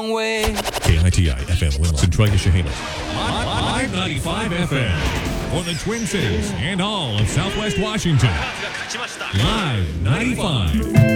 way. KITI FM Willis and Troy Shahanis. Live 95 FM for the Twin Cities and all of Southwest Washington. Live 95.